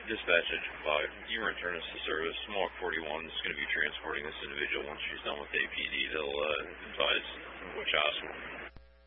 Dispatch Engine 5, you return us to service. Mark 41 is going to be transporting this individual. Once she's done with APD, they'll advise which hospital.